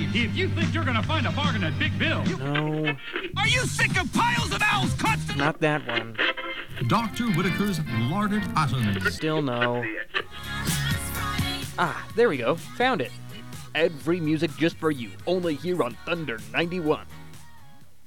If you think you're gonna find a bargain at Big Bill... No. Are you sick of piles of owls constantly... Not that one. Dr. Whitaker's Larded Atoms. Still no. Ah, there we go. Found it. Ad-free music just for you. Only here on Thunder 91.